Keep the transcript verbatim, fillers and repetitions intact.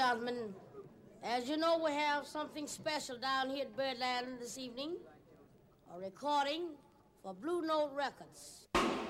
gentlemen, as you know, we have something special down here at Birdland this evening. A recording for Blue Note Records.